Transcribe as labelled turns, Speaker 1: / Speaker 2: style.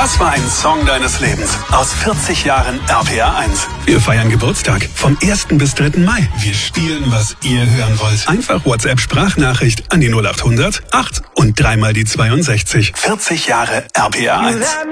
Speaker 1: Das war ein Song deines Lebens aus 40 Jahren RPR 1. Wir feiern Geburtstag vom 1. bis 3. Mai. Wir spielen, was ihr hören wollt. Einfach WhatsApp-Sprachnachricht an die 0800 8 und dreimal die 62. 40 Jahre RPR 1.